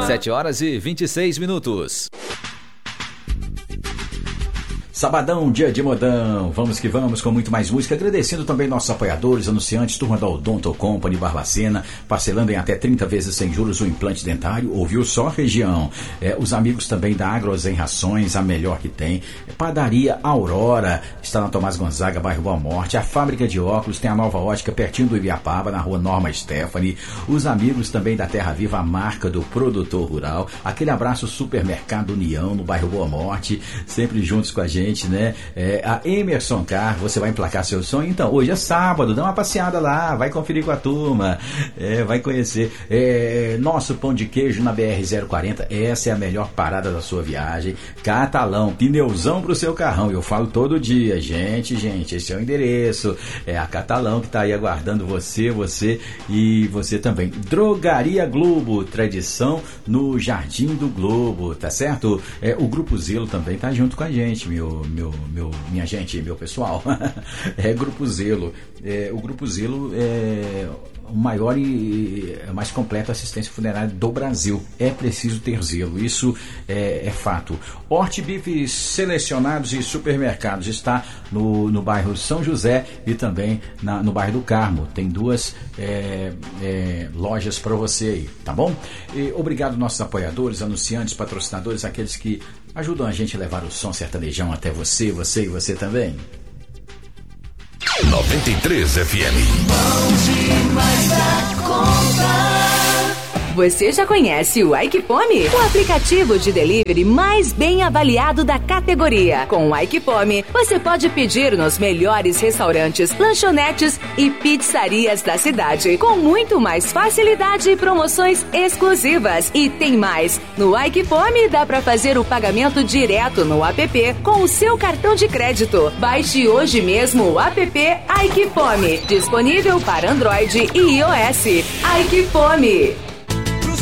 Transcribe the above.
7h26. Sabadão, dia de modão, vamos que vamos com muito mais música, agradecendo também nossos apoiadores, anunciantes, turma da Odonto Company Barbacena, parcelando em até 30 vezes sem juros o implante dentário, ouviu só região, os amigos também da Agrozen Rações, a melhor que tem, Padaria Aurora, está na Tomás Gonzaga, bairro Boa Morte, a fábrica de óculos, tem a Nova Ótica pertinho do Ibiapaba, na rua Norma Stephanie, os amigos também da Terra Viva, a marca do produtor rural, aquele abraço Supermercado União, no bairro Boa Morte, sempre juntos com a gente, né? A Emerson Car, você vai emplacar seu sonho? Então, hoje é sábado, dá uma passeada lá, vai conferir com a turma, vai conhecer nosso pão de queijo na BR-040, essa é a melhor parada da sua viagem. Catalão, pneuzão pro seu carrão, eu falo todo dia, gente, esse é o endereço, é a Catalão que tá aí aguardando você e você também. Drogaria Globo, tradição no Jardim do Globo, tá certo? O Grupo Zelo também tá junto com a gente, minha gente, meu pessoal. Grupo Zelo. O Grupo Zelo é o maior e mais completo assistência funerária do Brasil. É preciso ter zelo, isso é fato. Hortibifes selecionados e supermercados está no bairro São José e também no bairro do Carmo. Tem duas lojas para você aí, tá bom? E obrigado aos nossos apoiadores, anunciantes, patrocinadores, aqueles que ajudam a gente a levar o som sertanejão até você e você também. 93 FM. Bom demais da conta. Você já conhece o Aikipome? O aplicativo de delivery mais bem avaliado da categoria. Com o Aikipome, você pode pedir nos melhores restaurantes, lanchonetes e pizzarias da cidade, com muito mais facilidade e promoções exclusivas. E tem mais! No Aikipome dá para fazer o pagamento direto no app com o seu cartão de crédito. Baixe hoje mesmo o app Aikipome, disponível para Android e iOS. Aikipome.